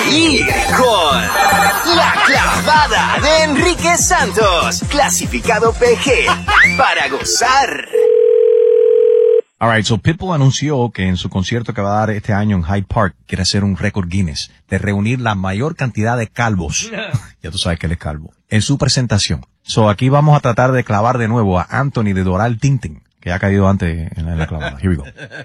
reír con La Clavada de Enrique Santos, clasificado PG, para gozar. Alright, so Pitbull anunció que en su concierto que va a dar este año en Hyde Park quiere hacer un récord Guinness de reunir la mayor cantidad de calvos. Ya tú sabes que él es calvo. En su presentación. So aquí vamos a tratar de clavar de nuevo a Anthony de Doral Tintin, que ya ha caído antes en la clavada. Here we go.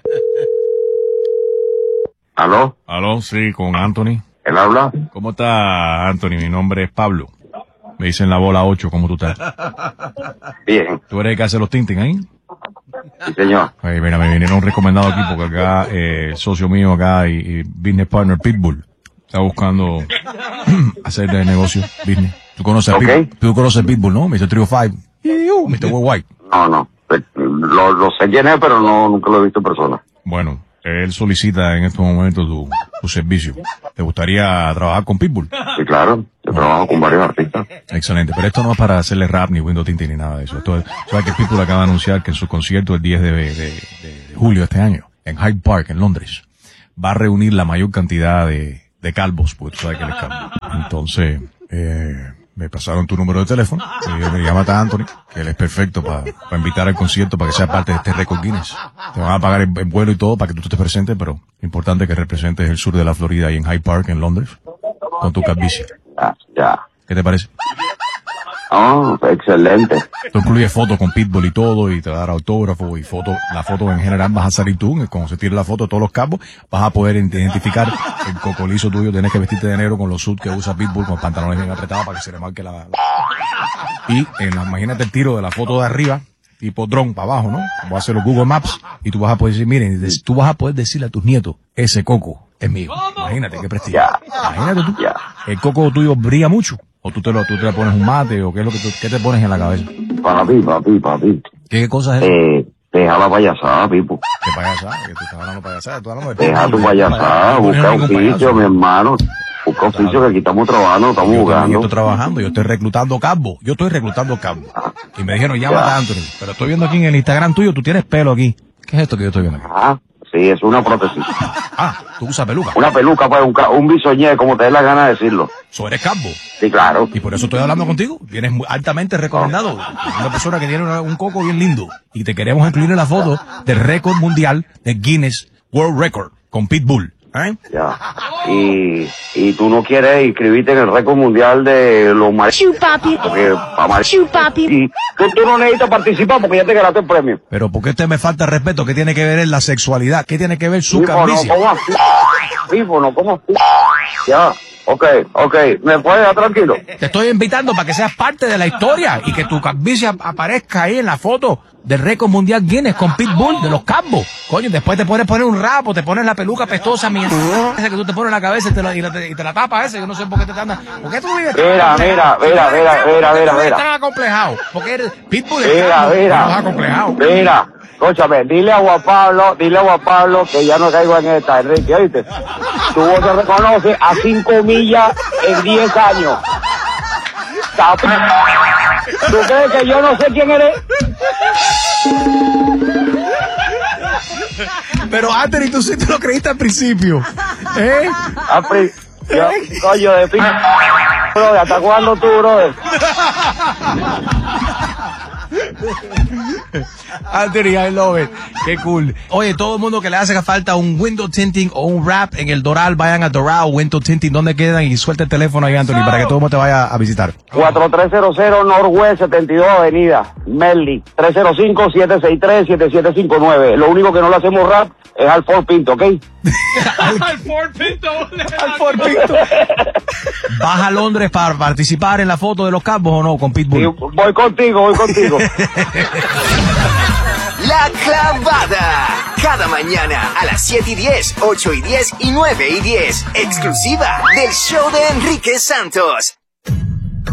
¿Aló? Aló, sí, con Anthony. ¿Él habla? ¿Cómo está, Anthony? Mi nombre es Pablo. Me dicen la bola 8, ¿cómo tú estás? Bien. ¿Tú eres el que hace los Tintin ahí? Sí, señor. Ay, mira, me vinieron recomendados aquí porque acá, socio mío acá y business partner Pitbull está buscando hacer de negocio, business. ¿Tú conoces a Pitbull? ¿Tú conoces Pitbull, no? Mr. Trio 5. Mr. Worldwide. No. Lo sé quién es, pero nunca lo he visto en persona. Bueno, él solicita en estos momentos tu servicio. ¿Te gustaría trabajar con Pitbull? Sí, claro. Yo trabajo con varios artistas. Excelente, pero esto no es para hacerle rap ni Windows Tintin ni nada de eso. Esto es, sabes que Pitbull acaba de anunciar que en su concierto el 10 de julio de este año, en Hyde Park, en Londres, va a reunir la mayor cantidad de calvos, porque tú sabes que él es calvo. Entonces, me pasaron tu número de teléfono, me llama a Anthony, que él es perfecto para invitar al concierto, para que sea parte de este récord Guinness. Te van a pagar el vuelo y todo para que tú te presentes, pero importante que representes el sur de la Florida y en Hyde Park, en Londres, con tu calvicie. Ya. ¿Qué te parece? Oh, excelente. Tú incluyes fotos con Pitbull y todo, y te va a dar autógrafo y fotos. La foto en general vas a salir tú, cuando se tire la foto de todos los cabos, vas a poder identificar el cocolizo tuyo. Tienes que vestirte de negro con los suits que usa Pitbull, con pantalones bien apretados para que se le marque Y imagínate el tiro de la foto de arriba, tipo drone para abajo, ¿no? Voy a hacer los Google Maps y tú vas a poder decir, miren, tú vas a poder decirle a tus nietos, ese coco es mío. Imagínate qué prestigio. Imagínate tú. ¿El coco tuyo brilla mucho? ¿O tú te le pones un mate? ¿O qué es lo que qué te pones en la cabeza? Papi. ¿Qué cosa es eso? Deja la payasada, Pipo. ¿Qué payasada? ¿Qué tú estás hablando de payasada? ¿Tú hablando de Deja tu payasada, busca oficio, mi hermano. Busca oficio, que aquí estamos trabajando, estamos jugando. Yo estoy trabajando, yo estoy reclutando cabos. Y me dijeron, llámate a Anthony. Pero estoy viendo aquí en el Instagram tuyo, tú tienes pelo aquí. ¿Qué es esto que yo estoy viendo aquí? Sí, es una prótesis. ¿Tú usas peluca? Una peluca, pues, un bisoñé, como te dé la gana de decirlo. ¿Eres calvo? Sí, claro. Y por eso estoy hablando contigo. Vienes altamente recomendado. Una persona que tiene un coco bien lindo. Y te queremos incluir en la foto del récord mundial de Guinness World Record con Pitbull. Ya. Y tú no quieres inscribirte en el récord mundial de los Chupapi. Porque Chupapi. Y que tú no necesitas participar porque ya te ganaste el premio. Pero ¿por qué usted me falta respeto? ¿Qué tiene que ver en la sexualidad? ¿Qué tiene que ver su calvicie? No, ¿cómo así? Ya. Ok, ¿me puedes dejar tranquilo? Te estoy invitando para que seas parte de la historia y que tu calvicie aparezca ahí en la foto del récord mundial Guinness con Pitbull de los calvos. Coño, después te pones poner un rap o te pones la peluca pestosa esa que tú te pones en la cabeza y te la tapas esa. Yo no sé por qué te andas. ¿Por qué tú vives Mira. Estás acomplejado. Porque eres Pitbull Mira. acomplejado. Mira. Escúchame, dile a Juan Pablo que ya no caigo en esta, Enrique, ¿oíste? Tu voz se reconoce a 5 millas en 10 años. ¿Tú crees que yo no sé quién eres? Pero Anthony, tú sí te lo creíste al principio. Coño, de fin. Brother, ¿hasta cuándo tú, brother? Anthony, I love it. Qué cool. Oye, todo el mundo que le hace falta un window tinting o un wrap en el Doral, vayan a Doral Window Tinting, donde quedan, y suelta el teléfono ahí, Anthony, para que todo el mundo te vaya a visitar. 4300 Northwest 72 Avenida, Merly, 305-763-7759. Lo único que no le hacemos rap es al Ford Pinto, ¿ok? Al Ford Pinto. ¿Vas a Londres para participar en la foto de los calvos o no con Pitbull? Sí, voy contigo. La Clavada. Cada mañana a las 7:10, 8:10 y 9:10. Exclusiva del show de Enrique Santos.